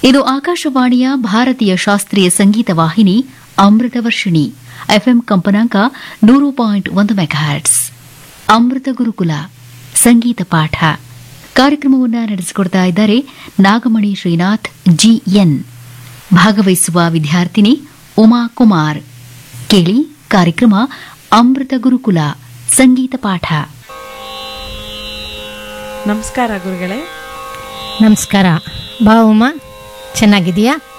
ಇದು ಆಕಾಶವಾಣಿಯ ಭಾರತೀಯ ಶಾಸ್ತ್ರೀಯ ಸಂಗೀತ ವಾಹಿನಿ ಅಮೃತ ವರ್ಷಿಣಿ ಎಫ್ಎಂ ಕಂಪನಾಂಕ 100.1 ಮೆಗಾಹರ್ಟ್ಸ್. ಅಮೃತ ಗುರುಕುಲ ಸಂಗೀತ ಪಾಠ ಕಾರ್ಯಕ್ರಮವನ್ನು ನಡೆಸಿಕೊಡ್ತಾ ಇದ್ದಾರೆ ನಾಗಮಣಿ ಶ್ರೀನಾಥ್ ಜಿಎನ್. ಭಾಗವಹಿಸುವ ವಿದ್ಯಾರ್ಥಿನಿ ಉಮಾ ಕುಮಾರ್. ಕೇಳಿ ಕಾರ್ಯಕ್ರಮ ಅಮೃತ ಗುರುಕುಲ ಸಂಗೀತ ಪಾಠ. ನಮಸ್ಕಾರ ಗುರುಗಳೇ. ನಮಸ್ಕಾರ. ಬಾ ಉಮಾ, ಚೆನ್ನಾಗಿದೆಯಾ?